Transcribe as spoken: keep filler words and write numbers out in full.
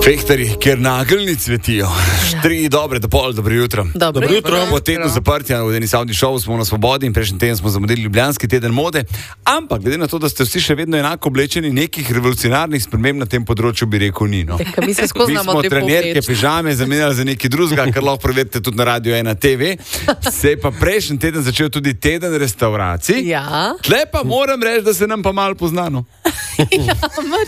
Fehtarji, kjer nageljni cvetijo. Tri dobre, do pol, dobro jutro. Dobro jutro. Po tednu zaprtja v Denis Audi Show smo na Svobodi in prejšnji teden smo zamudili Ljubljanski teden mode. Ampak, glede na to, da ste vsi še vedno enako oblečeni, nekih revolucionarnih sprememb na tem področju bi rekel ni. No. Eka, mi se skozi Mi smo trenerke, pižame zamenjali za nekaj drugega, kar lahko preverite tudi na Radio ena te ve. Se je pa prejšnji teden začel tudi teden restauracij. Ja. Tle pa moram reči, da se nam pa malo poznano. Ja,